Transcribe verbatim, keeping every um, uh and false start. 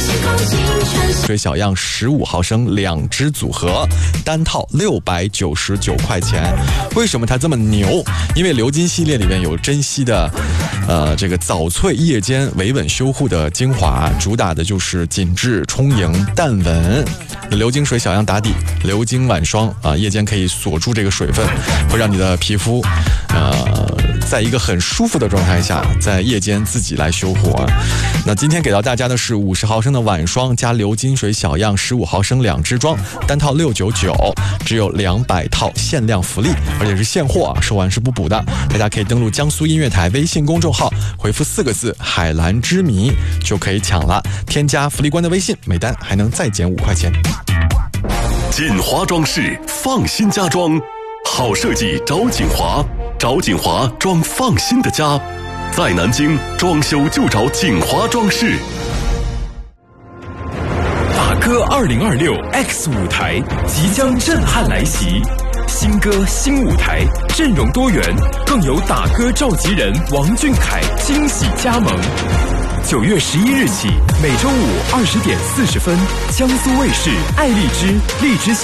水小样十五毫升两支组合，单套六百九十九块钱。为什么它这么牛？因为鎏金系列里面有珍稀的呃这个早萃夜间维稳修护的精华，主打的就是紧致充盈淡纹。鎏金水小样打底，鎏金晚霜啊，夜间可以锁住这个水分，会让你的皮肤呃在一个很舒服的状态下，在夜间自己来修护啊。那今天给到大家的是五十毫升的晚霜加鎏金水小样十五毫升两支装，单套六百九十九，只有两百套限量福利，而且是现货啊，售完是不补的。大家可以登录江苏音乐台微信公众号，回复四个字海蓝之谜就可以抢了，添加福利官的微信，每单还能再减五块钱。 锦华装饰，放心家装，好设计找锦华，找锦华装放心的家，在南京装修就找锦华装饰。 大哥二零二六 X 舞台即将震撼来袭，新歌新舞台，阵容多元，更有打歌召集人王俊凯惊喜加盟。九月十一日起，每周五二十点四十分，江苏卫视、爱荔枝、荔枝。